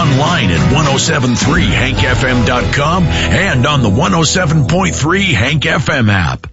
online at 1073hankfm.com and on the 107.3 Hank FM app.